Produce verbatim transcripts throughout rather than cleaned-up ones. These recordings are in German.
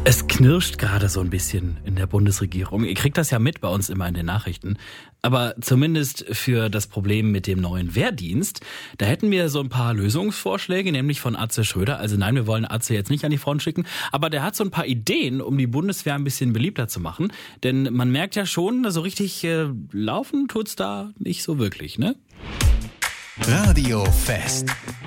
Es knirscht gerade so ein bisschen in der Bundesregierung. Ihr kriegt das ja mit bei uns immer in den Nachrichten. Aber zumindest für das Problem mit dem neuen Wehrdienst, da hätten wir so ein paar Lösungsvorschläge, nämlich von Atze Schröder. Also nein, wir wollen Atze jetzt nicht an die Front schicken, aber der hat so ein paar Ideen, um die Bundeswehr ein bisschen beliebter zu machen. Denn man merkt ja schon, so richtig äh, laufen tut's da nicht so wirklich, ne? Radio Fest.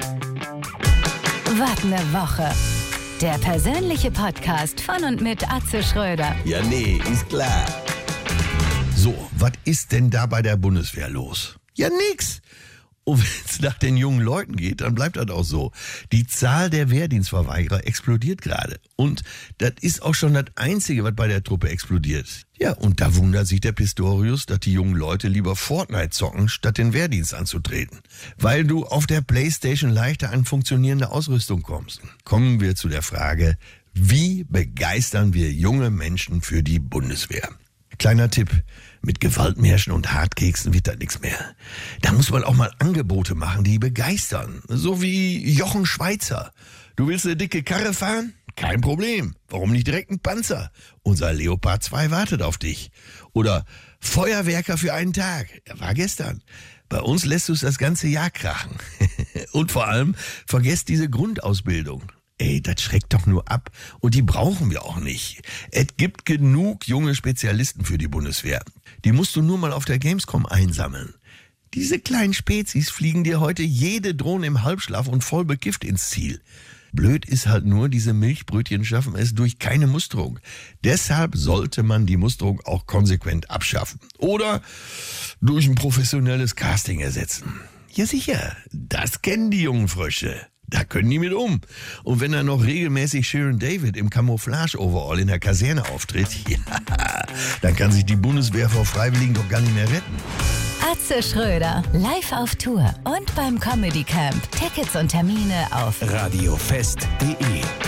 Was ne Woche. Der persönliche Podcast von und mit Atze Schröder. Ja, nee, ist klar. So, was ist denn da bei der Bundeswehr los? Ja, nix. Und wenn es nach den jungen Leuten geht, dann bleibt das auch so. Die Zahl der Wehrdienstverweigerer explodiert gerade. Und das ist auch schon das Einzige, was bei der Truppe explodiert. Ja, und da wundert sich der Pistorius, dass die jungen Leute lieber Fortnite zocken, statt den Wehrdienst anzutreten. Weil du auf der Playstation leichter an funktionierende Ausrüstung kommst. Kommen wir zu der Frage, wie begeistern wir junge Menschen für die Bundeswehr? Kleiner Tipp, mit Gewaltmärschen und Hartkeksen wird das nichts mehr. Da muss man auch mal Angebote machen, die begeistern. So wie Jochen Schweizer. Du willst eine dicke Karre fahren? Kein Problem. Warum nicht direkt ein Panzer? Unser Leopard zwei wartet auf dich. Oder Feuerwerker für einen Tag. Er war gestern. Bei uns lässt du es das ganze Jahr krachen. Und vor allem, vergesst diese Grundausbildung. Ey, das schreckt doch nur ab. Und die brauchen wir auch nicht. Es gibt genug junge Spezialisten für die Bundeswehr. Die musst du nur mal auf der Gamescom einsammeln. Diese kleinen Spezies fliegen dir heute jede Drohne im Halbschlaf und voll bekifft ins Ziel. Blöd ist halt nur, diese Milchbrötchen schaffen es durch keine Musterung. Deshalb sollte man die Musterung auch konsequent abschaffen. Oder durch ein professionelles Casting ersetzen. Ja sicher, das kennen die jungen Frösche. Da können die mit um. Und wenn dann noch regelmäßig Sharon David im Camouflage-Overall in der Kaserne auftritt, ja, dann kann sich die Bundeswehr vor Freiwilligen doch gar nicht mehr retten. Atze Schröder, live auf Tour und beim Comedy Camp. Tickets und Termine auf radiofest punkt de